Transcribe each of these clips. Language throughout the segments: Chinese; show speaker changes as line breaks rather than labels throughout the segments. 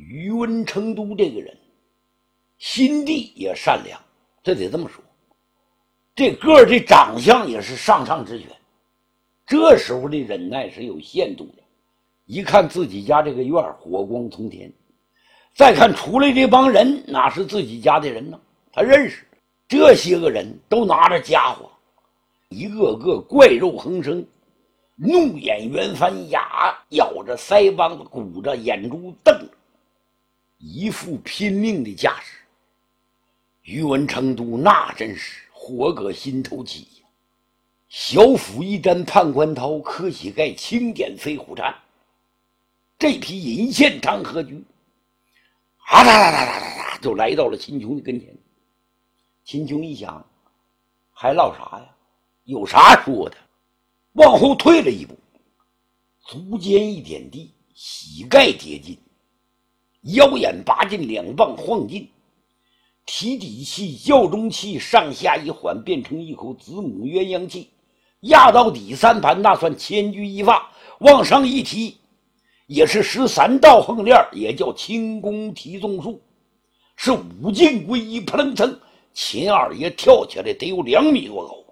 宇文成都这个人心地也善良，这得这么说，这个这长相也是上上之选，这时候的忍耐是有限度的。一看自己家这个院火光冲天，再看出来这帮人哪是自己家的人呢？他认识这些个人都拿着家伙，一个个怪肉横生，怒眼圆翻，牙咬着，腮帮子鼓着，眼珠瞪着，一副拼命的架势。宇文成都那真是火搁心头起呀！小斧一沾判官刀，磕膝盖轻点飞虎颤。这匹银线长河驹啊哒哒哒哒哒就来到了秦琼的跟前。秦琼一想，还唠啥呀？有啥说的？往后退了一步，足尖一点地，膝盖跌进，腰眼拔进，两棒晃进，提底气，教中气，上下一缓，变成一口子母鸳鸯气，压到底三盘，那算千钧一发，往上一提，也是13道横链，也叫轻功提纵术，是5进归一，扑棱腾，秦二爷跳起来得有2米多高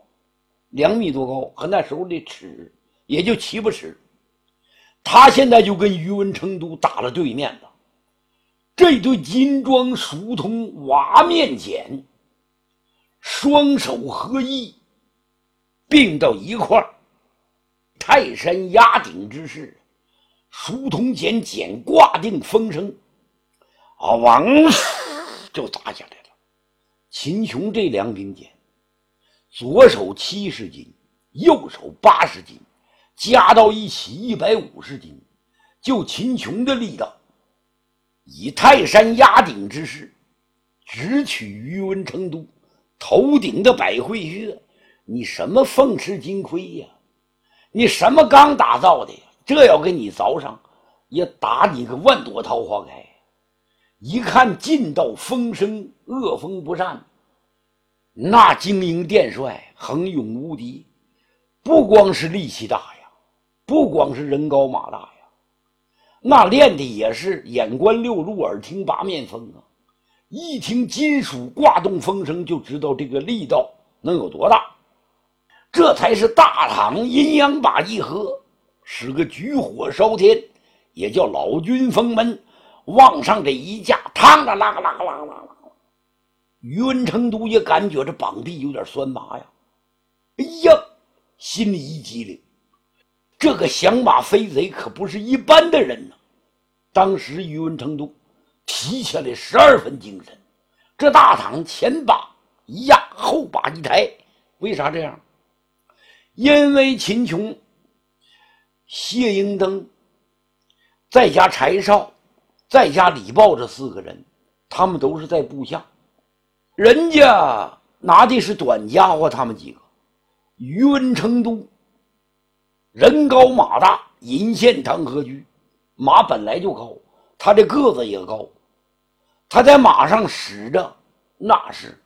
，2米多高，和那时候的尺也就7、8尺。他现在就跟宇文成都打了对面了。这对金装熟通瓦面锏，双手合一，并到一块儿，泰山压顶之势，熟通锏锏挂定风声，往就砸下来了。秦琼这2柄锏，左手70斤，右手80斤，加到一起150斤，就秦琼的力道，以泰山压顶之势，直取宇文成都头顶的百会穴。你什么凤翅金盔呀？你什么钢打造的呀？这要给你凿上，也打你个万朵桃花开。一看劲道风声，恶风不善，那精英殿帅横勇无敌，不光是力气大呀，不光是人高马大呀，那练的也是眼观六路，耳听八面风啊！一听金属挂动风声，就知道这个力道能有多大。这才是大唐阴阳把一合，使个举火烧天，也叫老君封门。往上这一架，嘡啦啦啦啦啦啦！宇文成都也感觉这膀臂有点酸麻呀，哎呀，心里一激灵，这个降马飞贼可不是一般的人呢。当时宇文成都提起来12分精神，这大堂前把一压，后把一抬。为啥这样？因为秦琼、谢英登再加柴少再加李豹这4个人，他们都是在部下，人家拿的是短家伙，他们几个。宇文成都人高马大，银线长河驹，马本来就高，他这个子也高，他在马上使着那是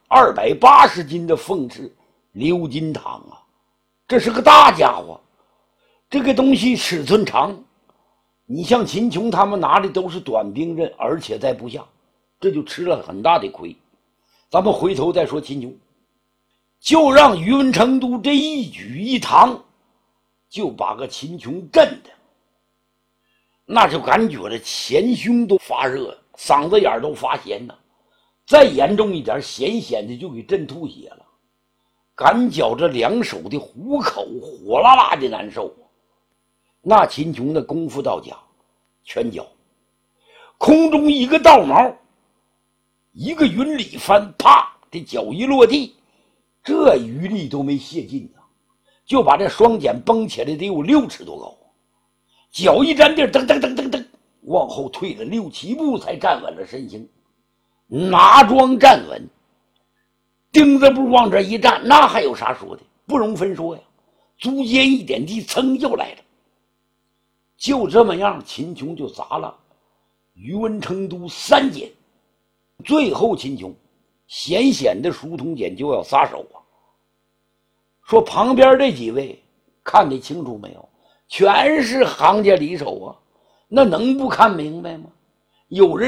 280斤的凤翅鎏金堂啊，这是个大家伙。这个东西尺寸长，你像秦琼他们拿的都是短兵刃，而且在部下，这就吃了很大的亏。咱们回头再说秦琼，就让宇文成都这一举一堂，就把个秦琼震的，那就感觉这前胸都发热，嗓子眼都发咸呐，再严重一点，咸咸的就给震吐血了，感觉这2手的虎口火辣辣的难受。那秦琼的功夫到家，拳脚空中一个倒毛，一个云里翻，啪，这脚一落地，这余力都没泄尽啊，就把这双锏绷起来得有6尺多高，脚一沾地，噔噔噔噔噔，往后退了6、7步才站稳了身形，拿桩站稳，钉子步往这一站，那还有啥说的？不容分说呀，足尖一点地，噌就来了。就这么样，秦琼就砸了宇文成都3锏，最后秦琼险险的疏通锏就要撒手啊。说旁边这几位看得清楚没有？全是行家里手啊，那能不看明白吗？有人